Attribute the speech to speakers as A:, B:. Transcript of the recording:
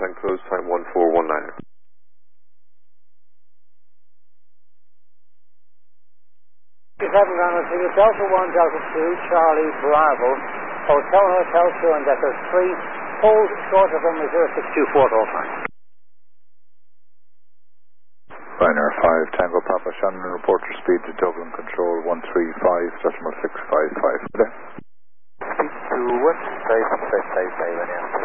A: time close, time 1419.
B: Seven Ronald to you, Delta 1, Delta 2, Charlie, Bravo, Hotel, Hotel 2, and Delta 3, hold short of runway 0624 all fine.
C: Ryanair 5, Tango Papa Shannon, report your speed to Dublin Control 135, decimal 655.
D: Speed to 135, 555,